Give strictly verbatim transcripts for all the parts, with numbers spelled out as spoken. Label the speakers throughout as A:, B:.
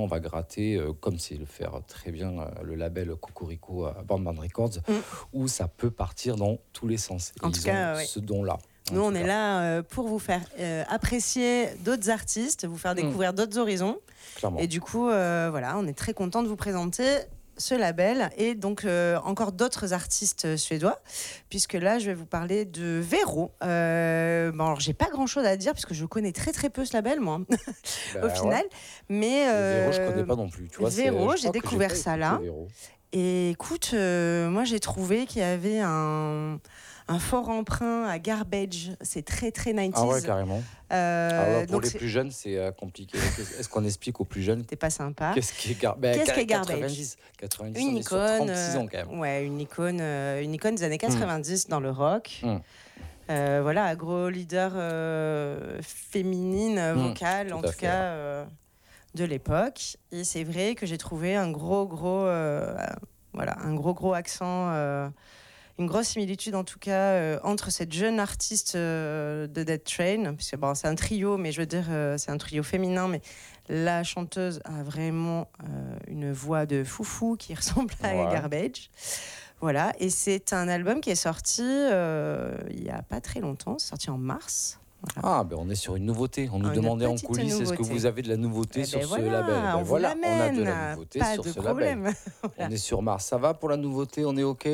A: on va gratter, euh, comme c'est le faire très bien euh, le label Cocorico à Band Band Records, mm. où ça peut partir dans tous les sens. Et
B: en
A: ils
B: tout cas,
A: ont
B: oui.
A: ce don-là.
B: Nous, on est là euh, pour vous faire euh, apprécier d'autres artistes, vous faire découvrir mmh. d'autres horizons.
A: Clairement.
B: Et du coup, euh, voilà, on est très content de vous présenter ce label et donc euh, encore d'autres artistes suédois, puisque là, je vais vous parler de Vero. Euh, bon, alors, j'ai pas grand-chose à dire, puisque je connais très très peu ce label, moi, bah, au final.
A: Ouais.
B: Mais
A: euh, Vero, je connais pas non plus. Tu vois,
B: Vero, j'ai découvert
A: j'ai
B: ça là.
A: Vero.
B: Et écoute, euh, moi, j'ai trouvé qu'il y avait un... un fort emprunt à Garbage, c'est très très quatre-vingt-dix.
A: Ah ouais, carrément.
B: Euh,
A: Alors pour
B: donc
A: les
B: c'est...
A: plus jeunes, c'est euh, compliqué. Est-ce qu'on explique aux plus jeunes?
B: T'es pas sympa.
A: Qu'est-ce qui est, gar... ben,
B: Qu'est-ce
A: car-
B: qui est Garbage?
A: quatre-vingt-dix, quatre-vingt-dix,
B: une
A: on est
B: icône,
A: sur trente-six ans quand même.
B: Ouais, une icône, euh, une icône des années quatre-vingt-dix mmh. dans le rock. Mmh. Euh, voilà, gros leader euh, féminine, vocale, mmh, en tout fait. cas, euh, de l'époque. Et c'est vrai que j'ai trouvé un gros, gros, euh, voilà, un gros, gros accent. Euh, Une grosse similitude en tout cas euh, entre cette jeune artiste euh, de Dead Train, puisque bon, c'est un trio, mais je veux dire euh, c'est un trio féminin, mais la chanteuse a vraiment euh, une voix de foufou qui ressemble à ouais. Garbage. Voilà, et c'est un album qui est sorti euh, il y a pas très longtemps, c'est sorti en mars. Voilà.
A: Ah, ben on est sur une nouveauté. On nous
B: une
A: demandait en coulisses,
B: nouveauté.
A: Est-ce que vous avez de la nouveauté
B: eh
A: sur
B: ben
A: ce
B: voilà,
A: label ben
B: on
A: voilà,
B: on
A: a de la nouveauté
B: pas
A: sur
B: de
A: ce
B: problème.
A: label. Voilà. On est sur Mars. Ça va pour la nouveauté? On est OK?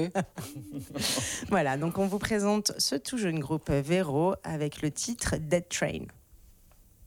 B: Voilà, donc on vous présente ce tout jeune groupe Vero avec le titre Dead Train.